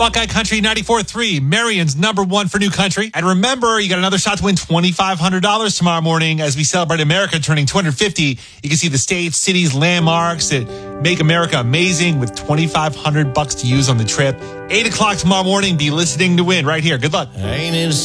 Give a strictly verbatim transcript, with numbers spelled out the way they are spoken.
Buckeye Country ninety-four point three, Marion's number one for new country. And remember, you got another shot to win twenty-five hundred dollars tomorrow morning as we celebrate America turning two hundred fifty. You can see the states, cities, landmarks that make America amazing with twenty-five hundred bucks to use on the trip. eight o'clock tomorrow morning. Be listening to win right here. Good luck. Ain't it